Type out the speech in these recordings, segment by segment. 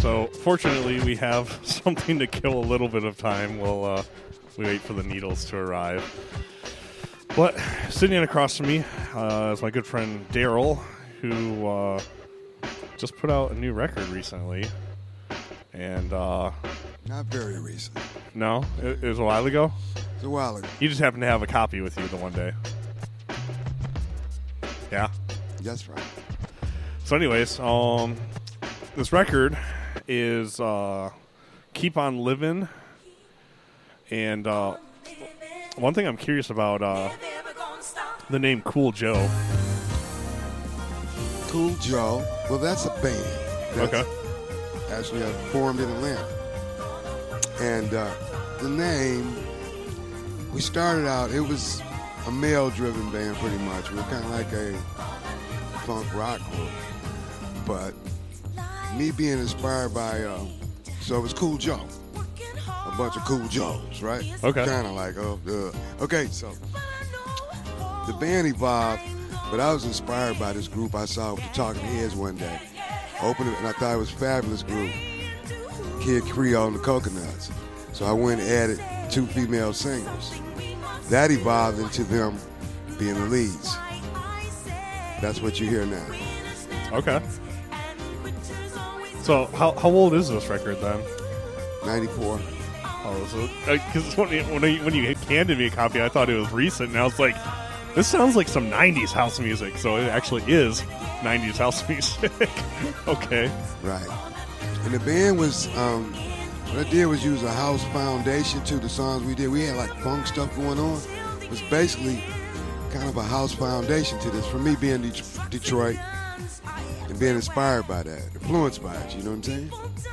So, fortunately, we have something to kill a little bit of time while we wait for the needles to arrive. But sitting across from me is my good friend Daryl, who just put out a new record recently. And not very recent. No? It was a while ago? It's a while ago. You just happened to have a copy with you the one day. Yeah? That's right. So anyways, this record is Keep On Livin'. And one thing I'm curious about, the name Cool Joe. Cool Joe. Well, that's a band. That's Okay. Actually, I formed in Atlanta. And the name, we started out, it was a male-driven band pretty much. We were kind of like a funk rock group. But me being inspired by, so it was Cool Joe. A bunch of Cool Joes, right? Okay. Kind of like, okay, so the band evolved, but I was inspired by this group I saw with the Talking Heads one day. Opened it, and I thought it was a fabulous group. Kid Creole and the Coconuts. So I went and added 2 female singers. That evolved into them being the leads. That's what you hear now. Okay. So how old is this record then? 94. Oh, so because when you handed me a copy, I thought it was recent, and I was like, this sounds like some 90s house music. So it actually is 90s house music. Okay. Right. And the band was, what I did was use a house foundation to the songs we did. We had like funk stuff going on. It was basically kind of a house foundation to this. For me being Detroit and being inspired by that, influenced by it, you know what I'm saying?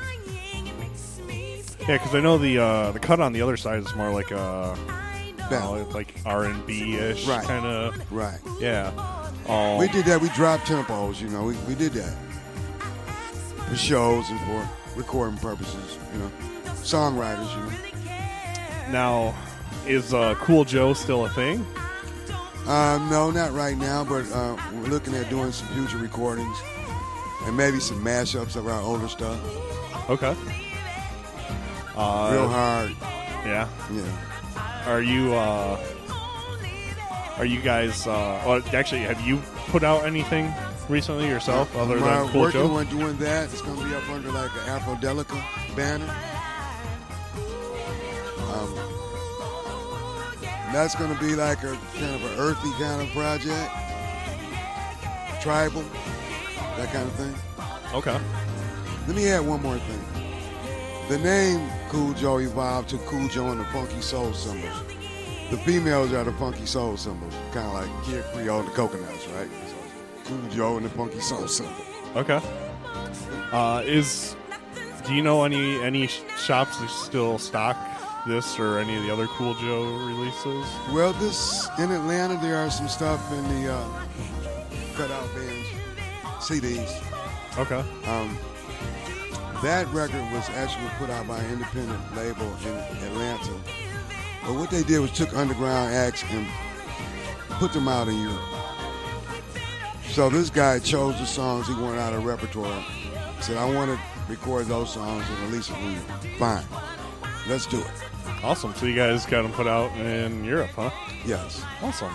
Yeah, because I know the cut on the other side is more like a Ballad. like R&B-ish Right. kind of. Right. Yeah. We did that. We dropped tempos, you know. We did that for shows and for recording purposes, you know. Songwriters, you know. Now, is Cool Joe still a thing? No, not right now, but we're looking at doing some future recordings and maybe some mashups of our older stuff. Okay. Real hard. Yeah. Yeah. Are you guys? Well, actually, have you put out anything recently yourself other than Cool working Joe? on doing that. It's going to be up under like an Afrodelica banner. That's going to be like a kind of an earthy kind of project, tribal, that kind of thing. Okay. Let me add one more thing. The name Cool Joe evolved to Cool Joe and the Funky Soul Symbols. The females are the Funky Soul Symbols, kind of like Kid Creole and the Coconuts, right? So, Cool Joe and the Funky Soul Symbol. Okay. Do you know any shops that still stock this or any of the other Cool Joe releases? Well, in Atlanta, there are some stuff in the cutout bins, CDs. Okay. That record was actually put out by an independent label in Atlanta. But what they did was took underground acts and put them out in Europe. So this guy chose the songs he wanted out of repertoire. Said, I want to record those songs and release them in Europe. Fine. Let's do it. Awesome. So you guys got them put out in Europe, huh? Yes. Awesome.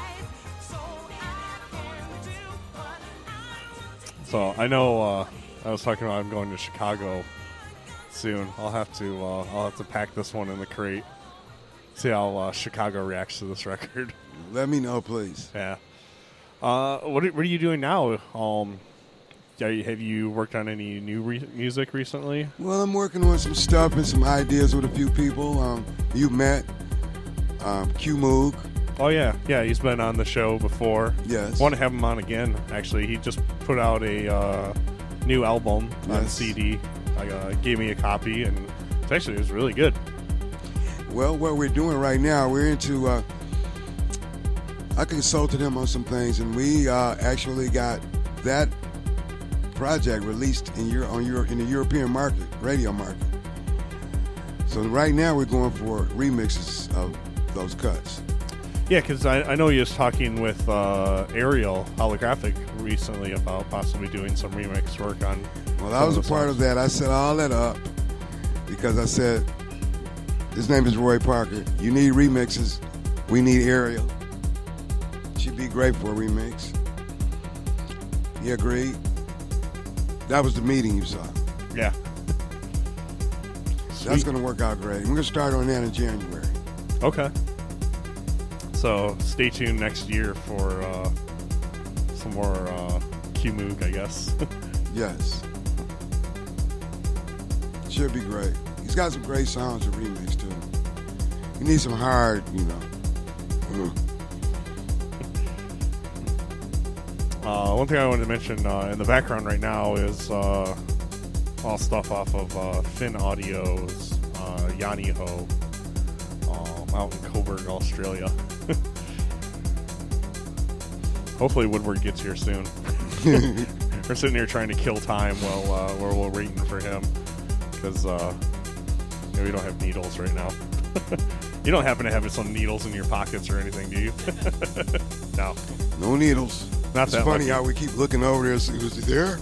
So I know I was talking about I'm going to Chicago soon. I'll have to pack this one in the crate. See how Chicago reacts to this record. Let me know, please. Yeah. What are you doing now? Have you worked on any new music recently? Well, I'm working on some stuff and some ideas with a few people. You met Q Moog. Oh yeah, he's been on the show before. Yes. Want to have him on again. Actually, he just put out a new album on CD. Gave me a copy, and it was really good. Well, what we're doing right now, we're into. I consulted him on some things, and we actually got that project released in the European market, radio market. So right now we're going for remixes of those cuts. Yeah, because I know you was talking with Ariel Holographic recently about possibly doing some remix work on. Well, I was a part of that. I set all that up because I said, his name is Roy Parker. You need remixes. We need Ariel. She'd be great for a remix. He agreed. That was the meeting you saw. Yeah. That's going to work out great. We're going to start on that in January. Okay. So stay tuned next year for some more Q-Moog, I guess. Yes. Should be great. He's got some great songs to remix, too. He needs some hard, One thing I wanted to mention in the background right now is all stuff off of Finn Audio's Yanni Ho out in Coburg, Australia. Hopefully Woodward gets here soon. We're sitting here trying to kill time while we're waiting for him because we don't have needles right now. You don't happen to have some needles in your pockets or anything, do you? No. No needles. Not it's that funny lucky. how we keep looking over there and see who's there.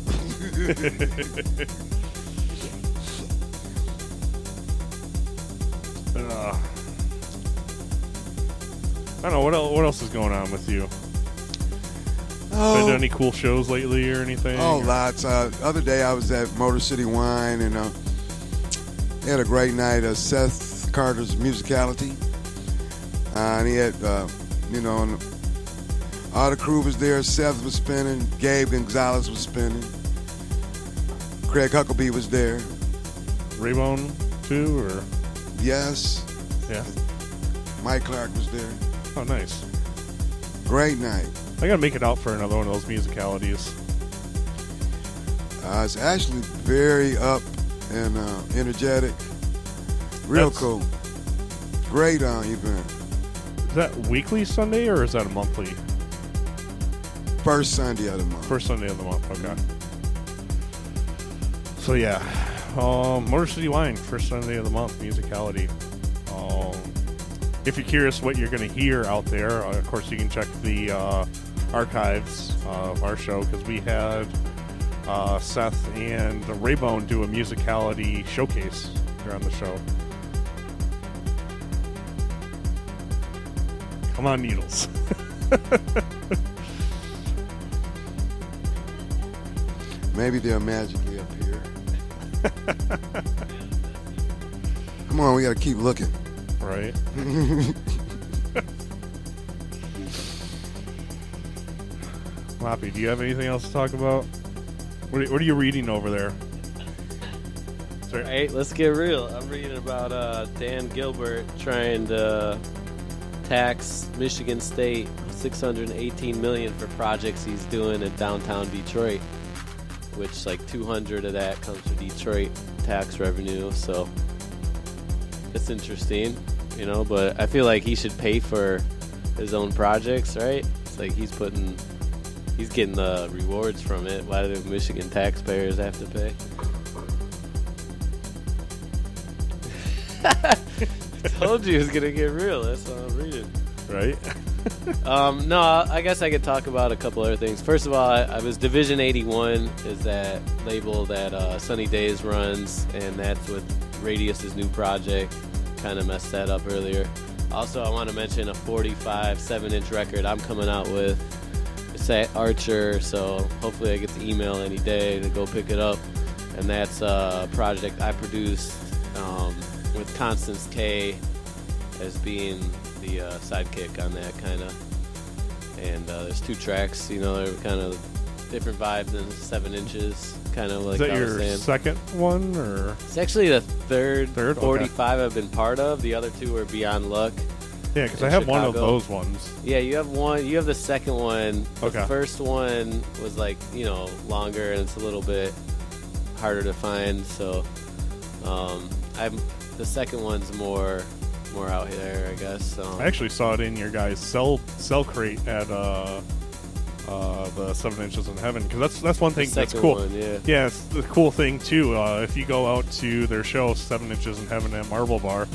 I don't know what else is going on with you. Oh, Been to any cool shows lately or anything? oh, or? lots. Other day I was at Motor City Wine and they had a great night. Seth Carter's Musicality, and he had and all the crew was there. Seth was spinning. Gabe Gonzalez was spinning. Craig Huckabee was there. Raybone too, or Yes. yeah. Mike Clark was there. Oh, nice. Great night. I gotta make it out for another one of those musicalities. It's actually very up and energetic. Real That's- cool. Great event. Is that weekly Sunday or is that a monthly? First Sunday of the month. First Sunday of the month. Okay. So yeah, Motor City Wine, first Sunday of the month, musicality. If you're curious what you're going to hear out there, of course you can check the archives of our show because we had Seth and Raybone do a musicality showcase here on the show. Come on, Needles. Maybe they'll magically appear. Come on, we got to keep looking. Right. Loppy, do you have anything else to talk about? What are you reading over there? Sorry. Hey, let's get real. I'm reading about Dan Gilbert trying to tax Michigan State $618 million for projects he's doing in downtown Detroit, which like 200 of that comes from Detroit tax revenue. So it's interesting, but I feel like he should pay for his own projects, right? It's like he's getting the rewards from it. Why do Michigan taxpayers have to pay? Told you it was gonna get real. That's what I'm reading. Right? No, I guess I could talk about a couple other things. First of all, I was Division 81 is that label that Sunny Days runs, and that's with Radius's new project. Kind of messed that up earlier. Also, I want to mention a 45 7-inch record I'm coming out with. It's at Archer, so hopefully I get the email any day to go pick it up. And that's a project I produced with Constance K as being the sidekick on that kind of. And there's 2 tracks, they're kind of different vibes than 7 inches, kind of like Is that I was your saying. second one, or? It's actually the third Third? Okay. 45 I've been part of. The other 2 are Beyond Luck. Yeah, because in I have one of Chicago. those ones. Yeah, you have one. You have the second one. The Okay. first one was like, longer and it's a little bit harder to find. So, the second one's more out there, I guess. I actually saw it in your guys' cell crate at the 7 Inches in Heaven, because that's one thing that's second cool. one, yeah. Yeah, it's the cool thing too. If you go out to their show 7 Inches in Heaven at Marble Bar,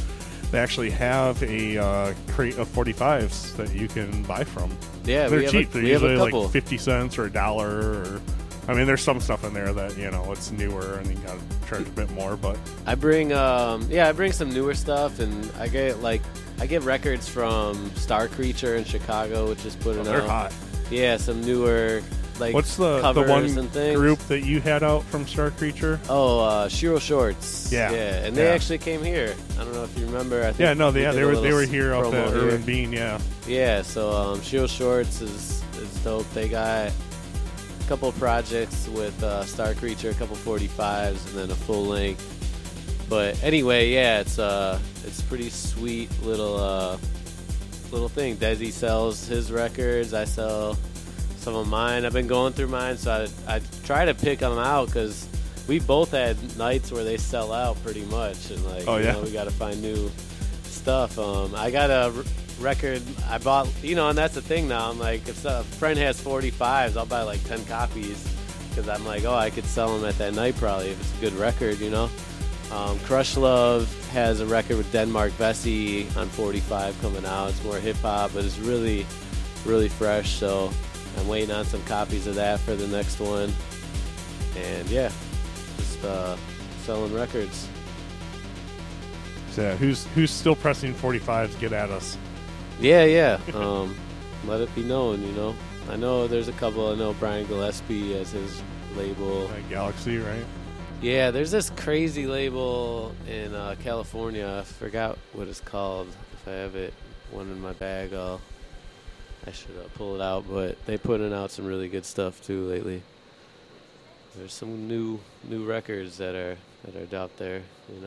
they actually have a crate of 45s that you can buy from. Yeah, They're cheap. They're we have a usually couple. like 50 cents or $1. Or, I mean, there's some stuff in there that, you know, it's newer and you got to charge a bit more. But I bring I bring some newer stuff, and I get records from Star Creature in Chicago, which is putting they're out hot. some newer like What's the covers one and things. group that you had out from Star Creature? Oh, Shiro Shorts. Yeah. and they actually came here. I don't know if you remember. I think Yeah, no, we did they a were little here up promo at here. Urban Bean. Yeah, Yeah, so Shiro Shorts is dope. They got a couple projects with Star Creature, a couple 45s, and then a full length. But anyway, yeah, it's pretty sweet little thing. Desi sells his records. I sell some of mine. I've been going through mine, so I try to pick them out because we both had nights where they sell out pretty much, and we got to find new stuff. I got a record I bought, and that's the thing now. I'm like, if a friend has 45s, I'll buy like 10 copies because I'm like, I could sell them at that night probably if it's a good record, Crush Love has a record with Denmark Vesey on 45 coming out. It's more hip hop, but it's really, really fresh. So I'm waiting on some copies of that for the next one. And yeah, just selling records. so yeah, who's still pressing 45s? Get at us. Yeah. Let it be known, I know there's a couple. I know Brian Gillespie has his label. Galaxy, right? Yeah, there's this crazy label in California. I forgot what it's called. If I have one in my bag, I should pull it out. But they putting out some really good stuff too lately. There's some new records that are out there.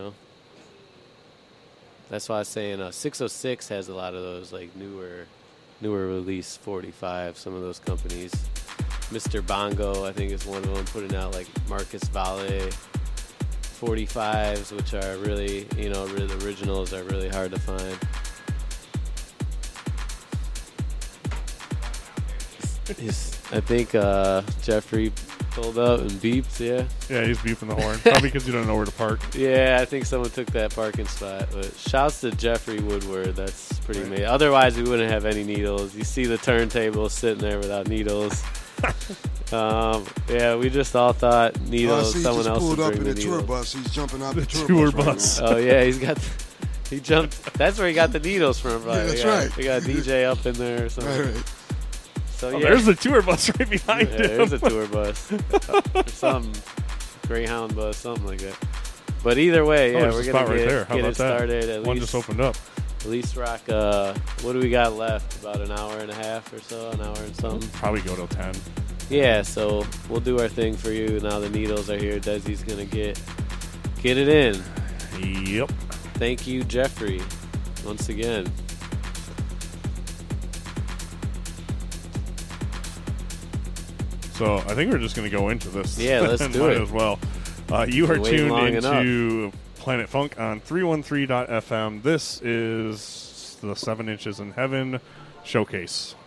That's why I was saying 606 has a lot of those like newer release 45. Some of those companies. Mr. Bongo, I think, is one of them, putting out like Marcus Valle 45s, which are really, really the originals are really hard to find. I think Jeffrey pulled up and beeped, yeah. Yeah, he's beeping the horn. Probably because you don't know where to park. Yeah, I think someone took that parking spot. But shouts to Jeffrey Woodward. That's pretty amazing. Otherwise, we wouldn't have any needles. You see the turntable sitting there without needles. Yeah, we just all thought needles. Someone else pulled would up bring in the the tour needles. bus. He's jumping out The the tour bus. bus. Right Oh yeah, he jumped. That's where he got the needles from. Right? Yeah, that's we got, right. We got a DJ up in there or now. something. Right. So Oh, yeah, there's the tour bus right behind yeah, him. there's a tour bus, or some Greyhound bus, something like that. But either way, yeah, there's we're a gonna spot right get, there. How get about it that? started. At One least, just opened up. At least rock. What do we got left? About an hour and a half or so, an hour and something. Probably go till 10. Yeah, so we'll do our thing for you. Now the needles are here. Desi's gonna get it in. Yep. Thank you, Jeffrey, once again. So I think we're just going to go into this. Yeah, let's do Might it. as well. You are Been waiting tuned long into Planet Funk on 313.fm. This is the 7 Inches in Heaven showcase.